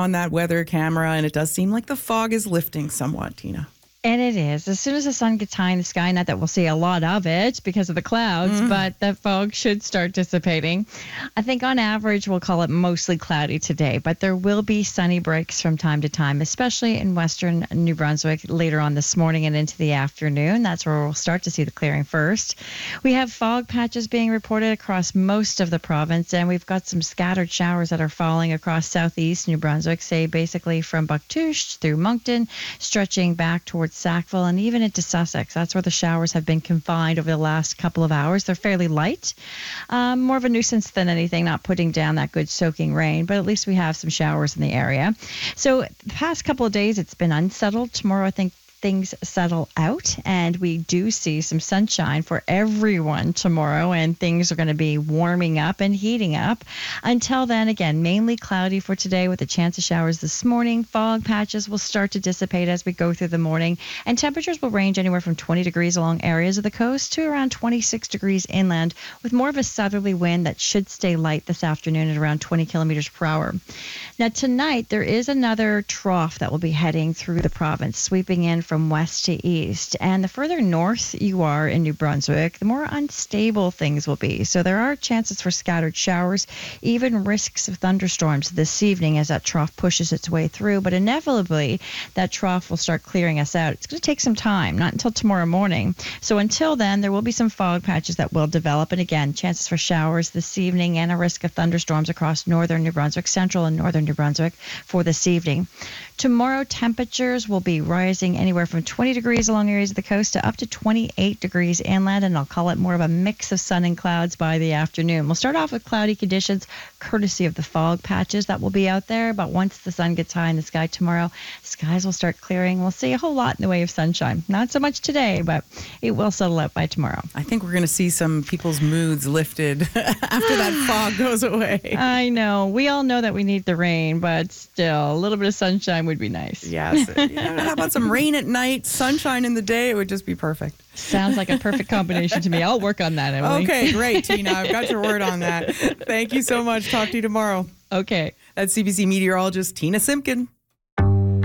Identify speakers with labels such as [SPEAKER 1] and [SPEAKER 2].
[SPEAKER 1] on that weather camera, and it does seem like the fog is lifting somewhat, Tina.
[SPEAKER 2] And it is. As soon as the sun gets high in the sky, not that we'll see a lot of it because of the clouds, but the fog should start dissipating. I think on average, we'll call it mostly cloudy today, but there will be sunny breaks from time to time, especially in western New Brunswick later on this morning and into the afternoon. That's where we'll start to see the clearing first. We have fog patches being reported across most of the province, and we've got some scattered showers that are falling across southeast New Brunswick, say basically from Bucktouche through Moncton, stretching back towards Sackville and even into Sussex. That's where the showers have been confined over the last couple of hours. They're fairly light, more of a nuisance than anything, not putting down that good soaking rain, but at least we have some showers in the area. So the past couple of days, it's been unsettled. Tomorrow, I think things settle out and we do see some sunshine for everyone tomorrow, and things are going to be warming up and heating up. Until then, again, mainly cloudy for today with a chance of showers this morning. Fog patches will start to dissipate as we go through the morning, and temperatures will range anywhere from 20 degrees along areas of the coast to around 26 degrees inland, with more of a southerly wind that should stay light this afternoon at around 20 kilometers per hour. Now tonight, there is another trough that will be heading through the province, sweeping in from west to east. And the further north you are in New Brunswick, the more unstable things will be. So there are chances for scattered showers, even risks of thunderstorms this evening as that trough pushes its way through. But inevitably, that trough will start clearing us out. It's going to take some time, not until tomorrow morning. So until then, there will be some fog patches that will develop. And again, chances for showers this evening and a risk of thunderstorms across northern New Brunswick, central and northern New Brunswick for this evening. Tomorrow, temperatures will be rising anywhere from 20 degrees along areas of the coast to up to 28 degrees inland, and I'll call it more of a mix of sun and clouds by the afternoon. We'll start off with cloudy conditions, courtesy of the fog patches that will be out there, but once the sun gets high in the sky tomorrow, skies will start clearing. We'll see a whole lot in the way of sunshine. Not so much today, but it will settle out by tomorrow.
[SPEAKER 1] I think we're going to see some people's moods lifted after that fog goes away.
[SPEAKER 2] I know. We all know that we need the rain, but still, a little bit of sunshine would be nice.
[SPEAKER 1] Yes. How about some rain at night, sunshine in the day? It would just be perfect.
[SPEAKER 2] Sounds like a perfect combination to me. I'll work on that, Emily.
[SPEAKER 1] Okay, great, Tina. I've got your word on that. Thank you so much. Talk to you tomorrow.
[SPEAKER 2] Okay.
[SPEAKER 1] That's CBC meteorologist Tina Simpkin.